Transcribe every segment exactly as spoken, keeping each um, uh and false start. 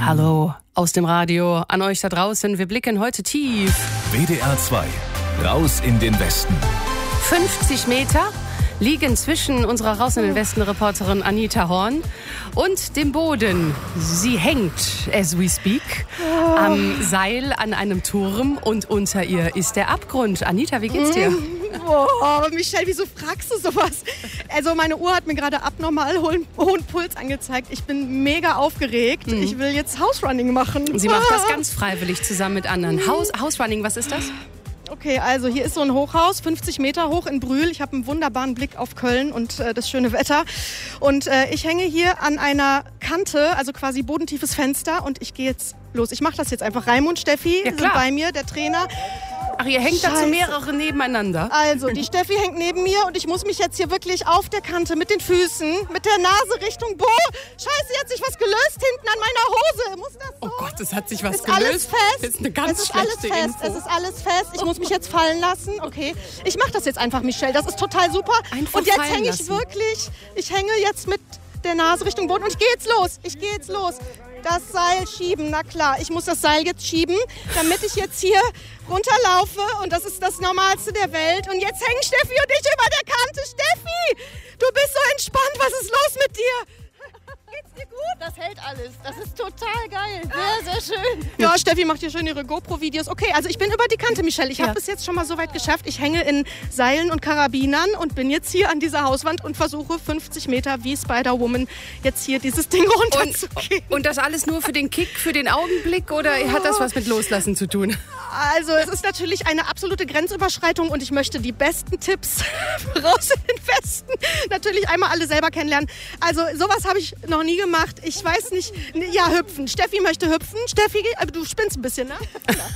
Hallo aus dem Radio an euch da draußen. Wir blicken heute tief. W D R zwei, raus in den Westen. fünfzig Meter liegen zwischen unserer Raus in den Westen-Reporterin Anita Horn und dem Boden. Sie hängt, as we speak, oh. am Seil an einem Turm und unter ihr ist der Abgrund. Anita, wie geht's dir? Boah, Michelle, wieso fragst du sowas? Also meine Uhr hat mir gerade abnormal hohen, hohen Puls angezeigt. Ich bin mega aufgeregt. Mhm. Ich will jetzt House-Running machen. Sie macht das ganz freiwillig zusammen mit anderen. House, House-Running, was ist das? Okay, also hier ist so ein Hochhaus, fünfzig Meter hoch in Brühl. Ich habe einen wunderbaren Blick auf Köln und äh, das schöne Wetter. Und äh, ich hänge hier an einer Kante, also quasi bodentiefes Fenster. Und ich gehe jetzt los. Ich mache das jetzt einfach. Raimund, Steffi ja, sind bei mir, der Trainer. Ach, ihr hängt dazu mehrere nebeneinander? Also, die Steffi hängt neben mir und ich muss mich jetzt hier wirklich auf der Kante mit den Füßen, mit der Nase Richtung Bo. Scheiße, hier hat sich was gelöst hinten an meiner Hose. Muss das so? Oh Gott, es hat sich was ist gelöst. Alles fest. Das ist eine ganz es ist schlechte alles fest. Info. Es ist alles fest. Ich muss mich jetzt fallen lassen. Okay, ich mache das jetzt einfach, Michelle. Das ist total super. Einfach und jetzt fallen hänge ich lassen. wirklich, ich hänge jetzt mit der Nase Richtung Boden und ich gehe jetzt los. Ich gehe jetzt los. Das Seil schieben, na klar. Ich muss das Seil jetzt schieben, damit ich jetzt hier runterlaufe. Und das ist das Normalste der Welt. Und jetzt hängen Steffi und ich über der Kante. Steffi, du bist so entspannt. Was ist los mit dir? Geht's dir gut? Das hält alles. Das ist total geil. Sehr, sehr schön. Ja, Steffi macht hier schön ihre GoPro-Videos. Okay, also ich bin über die Kante, Michelle. Ich habe Ja. bis jetzt schon mal so weit geschafft. Ich hänge in Seilen und Karabinern und bin jetzt hier an dieser Hauswand und versuche fünfzig Meter wie Spider-Woman jetzt hier dieses Ding runterzugehen. Und, und das alles nur für den Kick, für den Augenblick oder hat das was mit Loslassen zu tun? Also es ist natürlich eine absolute Grenzüberschreitung und ich möchte die besten Tipps raus in den Westen natürlich einmal alle selber kennenlernen. Also sowas habe ich noch nie gemacht. Ich weiß nicht, ja hüpfen. Steffi möchte hüpfen. Steffi, du spinnst ein bisschen, ne?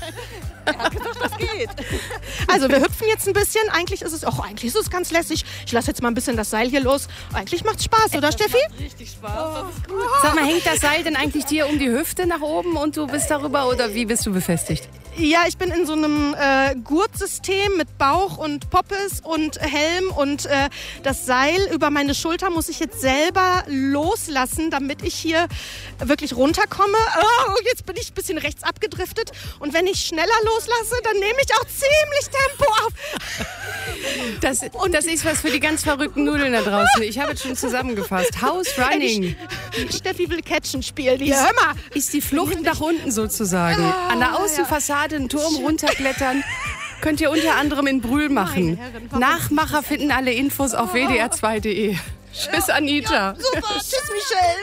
Er hat gesagt, das geht. Also wir hüpfen jetzt ein bisschen. Eigentlich ist es, oh, eigentlich ist es ganz lässig. Ich lasse jetzt mal ein bisschen das Seil hier los. Eigentlich macht's Spaß, oder das Steffi? Macht richtig Spaß. Das ist gut. Sag mal, hängt das Seil denn eigentlich dir um die Hüfte nach oben und du bist darüber oder wie bist du befestigt? Ja, ich bin in so einem äh, Gurtsystem mit Bauch und Poppes und Helm und äh, das Seil über meine Schulter muss ich jetzt selber loslassen, damit ich hier wirklich runterkomme. Oh, jetzt bin ich ein bisschen rechts abgedriftet und wenn ich schneller loslasse, dann nehme ich auch ziemlich Tempo auf. Das, und das ist was für die ganz verrückten Nudeln da draußen. Ich habe jetzt schon zusammengefasst. House Running Steffi will Catchen spielen hier. Hör mal. ist die Flucht nach unten sozusagen. An der Außenfassade einen Turm runterklettern. Könnt ihr unter anderem in Brühl machen. Meine Herren, warum Nachmacher finden alle Infos auf w d r zwei punkt d e. Tschüss, Anita. Super. Tschüss, Michelle.